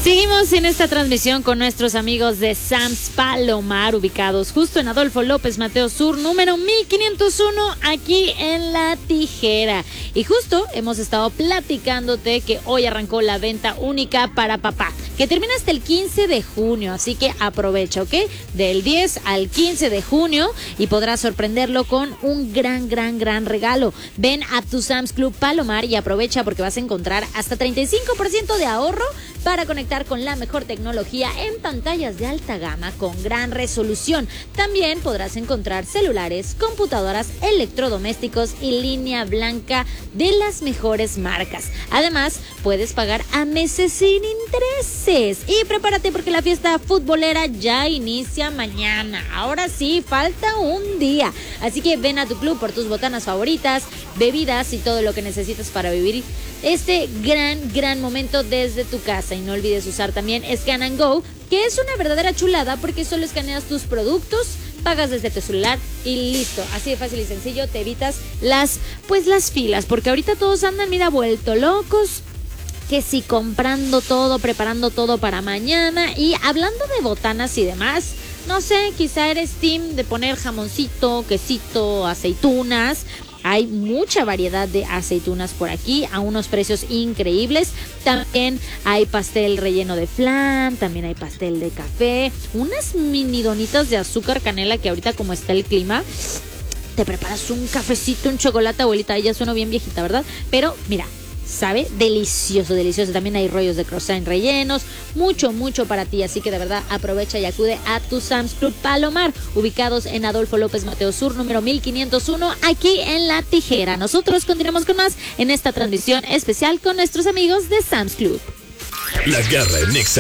Seguimos en esta transmisión con nuestros amigos de Sam's Palomar, ubicados justo en Adolfo López Mateos Sur, número 1501, aquí en La Tijera. Y justo hemos estado platicándote que hoy arrancó la venta única para papá, que termina hasta el 15 de junio, así que aprovecha, ¿ok? Del 10 al 15 de junio y podrás sorprenderlo con un gran regalo. Ven a tu Sam's Club Palomar y aprovecha porque vas a encontrar hasta 35% de ahorro para conectar con la mejor tecnología en pantallas de alta gama con gran resolución. También podrás encontrar celulares, computadoras, electrodomésticos y línea blanca de las mejores marcas. Además, puedes pagar a meses sin intereses. Y prepárate porque la fiesta futbolera ya inicia mañana. Ahora sí, falta un día. Así que ven a tu club por tus botanas favoritas, bebidas y todo lo que necesitas para vivir este gran momento desde tu casa. Y no olvides usar también Scan and Go, que es una verdadera chulada porque solo escaneas tus productos, pagas desde tu celular y listo. Así de fácil y sencillo, te evitas las filas, porque ahorita todos andan, mira, vuelto locos, que si comprando todo, preparando todo para mañana. Y hablando de botanas y demás, no sé, quizá eres team de poner jamoncito, quesito, aceitunas. Hay mucha variedad de aceitunas por aquí a unos precios increíbles. También hay pastel relleno de flan, también hay pastel de café, unas mini donitas de azúcar canela que ahorita como está el clima, te preparas un cafecito, un chocolate, abuelita, ya suena bien viejita, ¿verdad? Pero mira, sabe delicioso. También hay rollos de croissant rellenos, mucho para ti, así que de verdad aprovecha y acude a tu Sam's Club Palomar, ubicados en Adolfo López Mateos Sur, número 1501, aquí en La Tijera. Nosotros continuamos con más en esta transmisión especial con nuestros amigos de Sam's Club. La Garra en Nexa.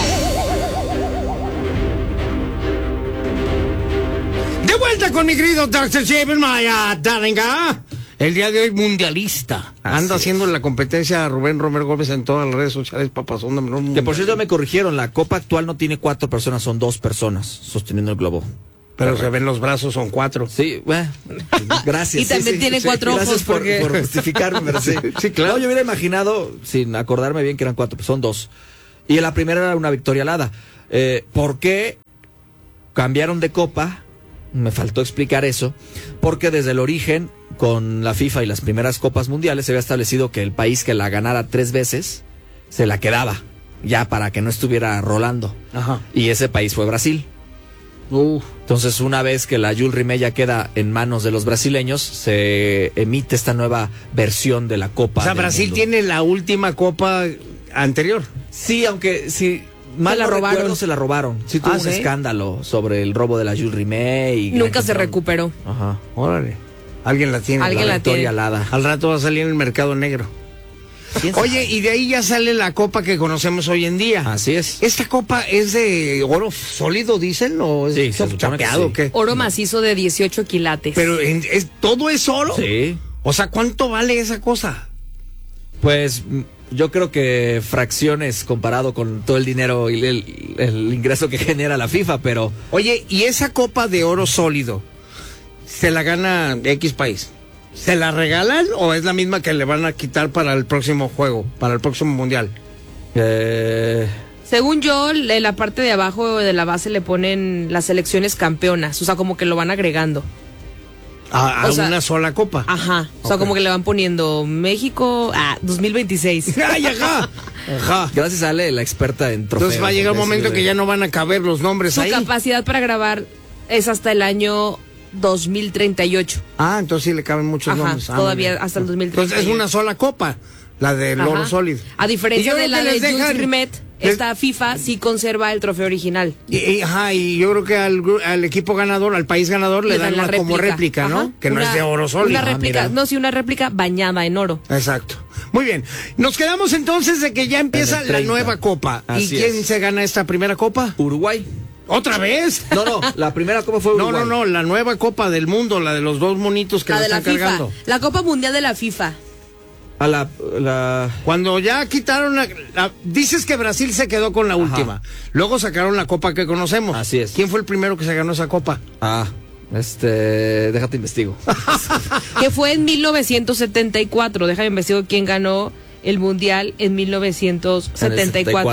De vuelta con mi querido Dr. James Maya Daringa. El día de hoy, mundialista. Anda haciendo la competencia a Rubén Romero Gómez en todas las redes sociales, papazón. Que por cierto me corrigieron, la copa actual no tiene 4 personas, son 2 personas sosteniendo el globo. Pero se ven los brazos, son 4. Sí, bueno, gracias. Y también tiene 4 ojos. Gracias por justificarme, pero sí. Sí, claro. No, yo hubiera imaginado, sin acordarme bien, que eran 4, son 2. Y en la primera era una victoria alada. ¿Por qué cambiaron de copa? Me faltó explicar eso, porque desde el origen, con la FIFA y las primeras copas mundiales, se había establecido que el país que la ganara 3 veces, se la quedaba, ya para que no estuviera rolando. Ajá. Y ese país fue Brasil. Entonces, una vez que la Jules Rimet ya queda en manos de los brasileños, se emite esta nueva versión de la Copa. O sea, del Brasil mundo. tiene la última copa anterior. Sí, aunque sí. Mal la no robaron. recuerdo, se la robaron. Sí tuvo un ¿sí? escándalo sobre el robo de la Jules Rimet y Nunca se recuperó. Ajá. Órale. Alguien la tiene. Alguien la Victoria tiene. alada. Al rato va a salir en el mercado negro. Oye, y de ahí ya sale la copa que conocemos hoy en día. Así es. ¿Esta copa es de oro sólido, dicen? ¿O es Sí, se supone que chapeado sí. o qué? Oro macizo de 18 quilates. Pero ¿todo es oro? Sí. O sea, ¿cuánto vale esa cosa? Pues yo creo que fracciones comparado con todo el dinero y el ingreso que genera la FIFA, pero... Oye, ¿y esa copa de oro sólido se la gana X país? ¿Se la regalan o es la misma que le van a quitar para el próximo juego, para el próximo mundial? Según yo, en la parte de abajo de la base le ponen las selecciones campeonas. O sea, como que lo van agregando. ¿A O sea, una sola copa? Ajá. O sea, como que le van poniendo México 2026. ¡Ay, ajá! Ajá. Gracias a Ale, la experta en trofeos. Entonces va a llegar un momento que ya no van a caber los nombres Su ahí. capacidad para grabar es hasta el año 2038. Ah, entonces sí le caben muchos Ajá, nombres. Ah, todavía muy bien. hasta el 2038. Entonces es una sola copa, la del Ajá. oro sólido. A diferencia Y yo de creo la que de les Jules dejan- Rimet, esta FIFA sí conserva el trofeo original. Y yo creo que al equipo ganador, al país ganador, le dan la una como réplica, ¿no? Ajá. Que no es de oro sólido. Una réplica, mira. no, sí, una réplica bañada en oro. Exacto. Muy bien. Nos quedamos entonces de que ya empieza En el la 30. nueva copa. ¿Y Así quién es. se gana esta primera copa? Uruguay. ¿Otra vez? No, la primera copa fue No, Uruguay. no, la nueva copa del mundo, la de los 2 monitos que La la de la están FIFA. cargando. La Copa Mundial de la FIFA. A la... Cuando ya quitaron dices que Brasil se quedó con la última. Luego sacaron la copa que conocemos. Así es. ¿Quién fue el primero que se ganó esa copa? déjate investigo. Que fue en 1974. Déjame investigar quién ganó el Mundial en 1974.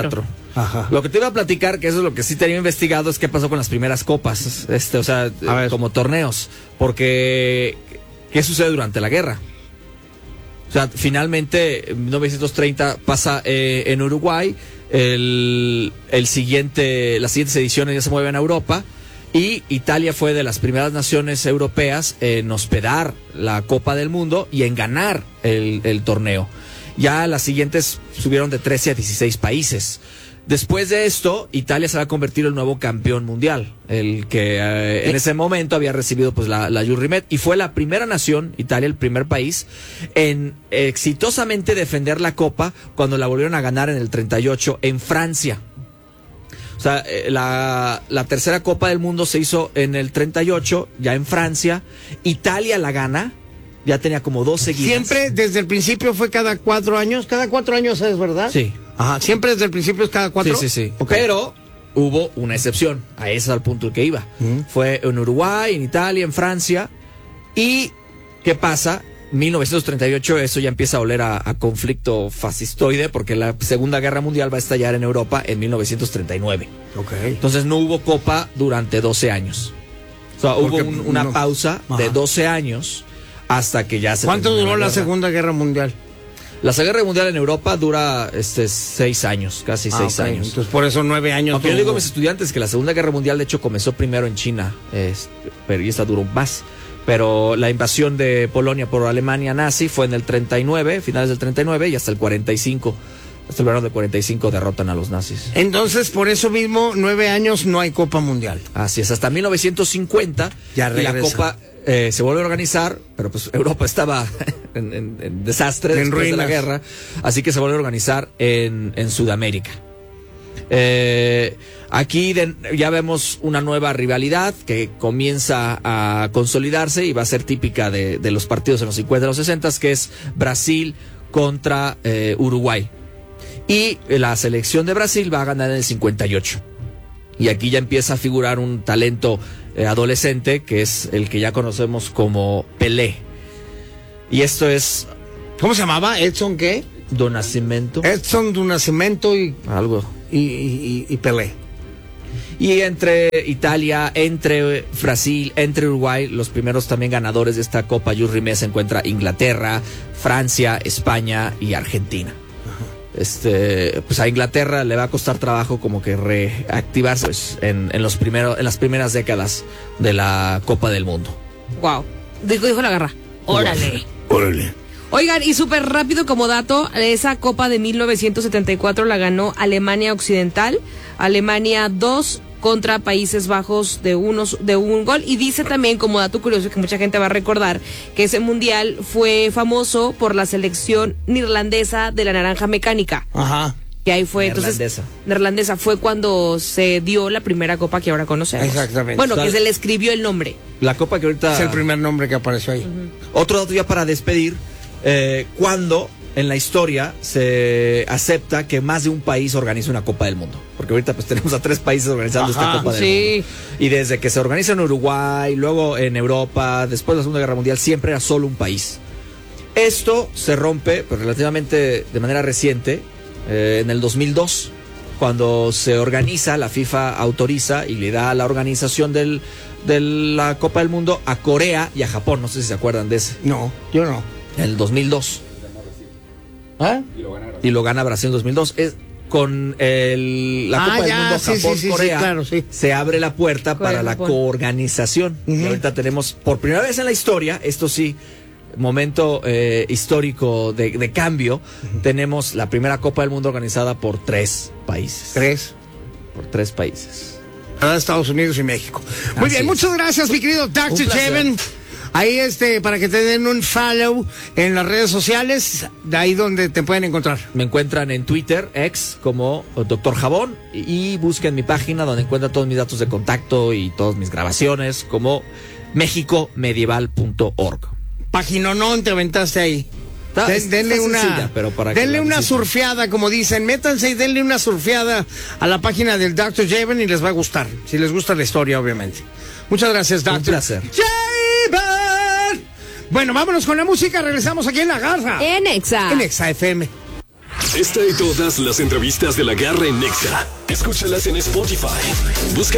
Ajá. Lo que te iba a platicar, que eso es lo que sí tenía investigado, es qué pasó con las primeras copas, o sea, como torneos. Porque, ¿qué sucede durante la guerra? O sea, finalmente, en 1930 pasa en Uruguay, las siguientes ediciones ya se mueven a Europa, y Italia fue de las primeras naciones europeas en hospedar la Copa del Mundo y en ganar el torneo. Ya las siguientes subieron de 13 a 16 países. Después de esto, Italia se va a convertir en el nuevo campeón mundial, el que en ese momento había recibido pues la Jules y fue la primera nación, Italia, el primer país, en exitosamente defender la Copa cuando la volvieron a ganar en el 38 en Francia. O sea, la tercera Copa del Mundo se hizo en el 38, ya en Francia. Italia la gana, ya tenía como 2 seguidas. Siempre, desde el principio fue cada 4 años. Cada 4 años es, ¿verdad? Sí. Ajá, siempre desde el principio es cada 4. Sí. Okay. Pero hubo una excepción, a ese es al punto que iba. Fue en Uruguay, en Italia, en Francia. ¿Y qué pasa? 1938, eso ya empieza a oler a conflicto fascistoide, porque la Segunda Guerra Mundial va a estallar en Europa en 1939. Okay. Entonces no hubo Copa durante 12 años. O sea, hubo una pausa de 12 años hasta que ya se... ¿Cuánto duró la Segunda Guerra Mundial? La Segunda Guerra Mundial en Europa dura 6 años, casi 6 años. Entonces por eso 9 años. Aunque yo digo a mis estudiantes que la Segunda Guerra Mundial de hecho comenzó primero en China, pero y esta duró más. Pero la invasión de Polonia por Alemania nazi fue en el 39, finales del 39 y hasta el 45. Hasta el verano del 45 derrotan a los nazis. Entonces, por eso mismo, 9 años no hay Copa Mundial. Así es, hasta 1950 ya regresa. Y la Copa se vuelve a organizar, pero pues Europa estaba en desastre después de la guerra, así que se vuelve a organizar en Sudamérica. Aquí ya vemos una nueva rivalidad que comienza a consolidarse y va a ser típica de los partidos en los 50 y los 60, que es Brasil contra Uruguay. Y la selección de Brasil va a ganar en el 58. Y aquí ya empieza a figurar un talento adolescente, que es el que ya conocemos como Pelé. Y esto es... ¿Cómo se llamaba? ¿Edson qué? Do Nascimento. Edson do Nascimento y... algo. Y Pelé. Y entre Italia, entre Brasil, entre Uruguay, los primeros también ganadores de esta Copa Jules Rimet se encuentra Inglaterra, Francia, España y Argentina. Pues a Inglaterra le va a costar trabajo como que reactivarse pues, en las primeras décadas de la Copa del Mundo. Wow. Dijo la garra. Órale. Oigan, y súper rápido como dato, esa Copa de 1974 la ganó Alemania Occidental, Alemania 2 contra Países Bajos de un gol. Y dice también, como dato curioso, que mucha gente va a recordar, que ese mundial fue famoso por la selección neerlandesa de la naranja mecánica. Ajá. Que ahí fue, neerlandesa fue cuando se dio la primera copa que ahora conocemos. Exactamente. Bueno, que se le escribió el nombre. La copa que ahorita... es el primer nombre que apareció ahí. Otro dato ya para despedir, cuando en la historia se acepta que más de un país organiza una Copa del Mundo. Porque ahorita pues tenemos a 3 países organizando esta Copa del Mundo. Y desde que se organiza en Uruguay, luego en Europa, después de la Segunda Guerra Mundial, siempre era solo un país. Esto se rompe pues, relativamente de manera reciente, en el 2002, cuando se organiza, la FIFA autoriza y le da la organización de la Copa del Mundo a Corea y a Japón. No sé si se acuerdan de ese. No, yo no. En el 2002. ¿Ah? Y lo gana Brasil en 2002. Con la Copa del Mundo Japón-Corea se abre la puerta para la coorganización. Y ahorita tenemos, por primera vez en la historia, esto sí, momento histórico de cambio, tenemos la primera Copa del Mundo organizada por 3 países. 3. Por 3 países. Estados Unidos y México. Muy bien, muchas gracias, mi querido Dr. Cheven. Ahí para que te den un follow en las redes sociales, de ahí donde te pueden encontrar. Me encuentran en Twitter, como Dr. Jabón, y busquen mi página donde encuentran todos mis datos de contacto y todas mis grabaciones, como mexicomedieval.org. Paginonón te aventaste ahí. Denle una surfeada, como dicen, métanse y denle una surfeada a la página del Dr. Javen y les va a gustar, si les gusta la historia, obviamente. Muchas gracias, Dr. Un placer. Javen. Bueno, vámonos con la música, regresamos aquí en La Garra. En Exa. En Exa FM. Esta y todas las entrevistas de La Garra en Nexa. Escúchalas en Spotify. Busca